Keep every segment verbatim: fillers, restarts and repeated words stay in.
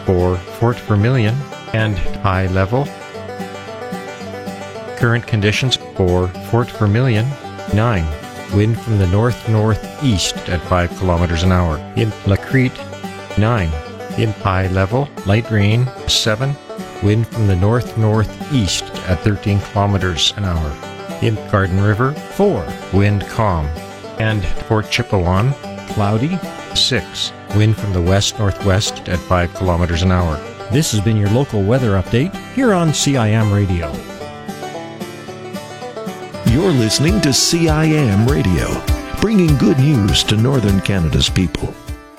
for Fort Vermilion and high level. Current conditions for Fort Vermilion, nine. Wind from the north-northeast at five kilometers an hour. In La Crete, nine. In high level, light rain, seven. Wind from the north-northeast at thirteen kilometers an hour. In Garden River, four. Wind calm. And Fort Chipewyan, cloudy, six. Wind from the west-northwest at five kilometers an hour. This has been your local weather update here on C I M Radio. You're listening to C I M Radio, bringing good news to Northern Canada's people.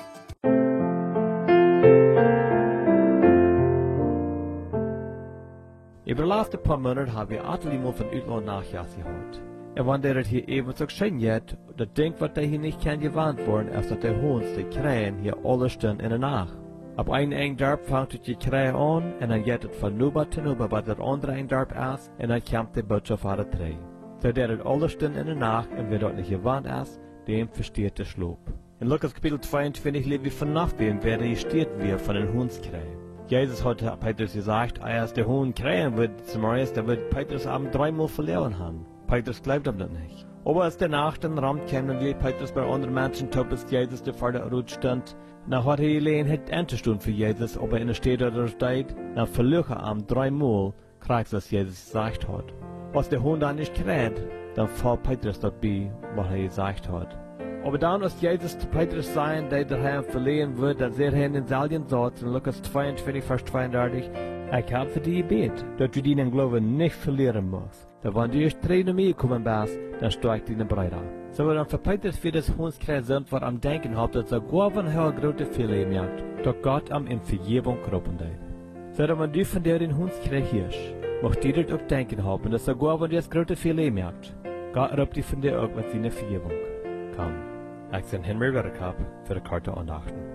Over de laatste paar maanden hebben we altijd iemand van uitland nachgejaagd gehad. En wanneer het hier even zo schijn jest, dat denk wat hij hier niet kan gewaand worden, als dat de hoens die krijgen hier alles in de nacht. Op een eng dorp vangt het je krijgen aan, en dan gaat het van nuba te nuba bij dat andere eng dorp is, en dan komt de butcher van de tree. Zodat het alles in de nacht, en wie dat niet gewaand is, dem versteert de sloop. In Lukas kapitel tweeëntwintig lezen we vanaf dem, wer er gesteerd weer van een hoens krijgen. Jesus hat Petrus gesagt, als der Hohn krähen wird, Samarias, da wird Petrus am dreimal verloren haben. Petrus glaubt aber das nicht. Aber als der Nacht dann Raum kam, dann wie Petrus bei anderen Menschen top, bis Jesus der vor der Rut stand, dann hat er allein hat Enterstunde für Jesus, aber in der Städte oder steht, dann verlor er am dreimal, kriegt was Jesus gesagt hat. Was der Hohn dann nicht kräht, dann fällt Petrus dort bei, was er gesagt hat. Aber dann, als Jesus zu Petrus sein, der der Herr verliehen wird, dass er in den Salien sagt, in Lukas zweiundvierzig, Vers zweiunddreißig, ich habe für dich gebet, dass du deinen Glauben nicht verlieren musst. Da wenn du erst drei nach mir kommen bist, dann steigt deine Breite. So wir dann für Petrus für das Hundskreis sind, was am Denken hat, dass er gar von Herr große Fehler merkt, dass Gott am in Vergebung kroppen deit. So wenn du von der den Hundskreis hirsch, macht dir das auch Denken haben, dass er gar von das große Fehler merkt. Gott rübt dich von der auch mit seiner Vergebung. Komm. Ik ben Henry Reddekopp voor de Karte Aandachten.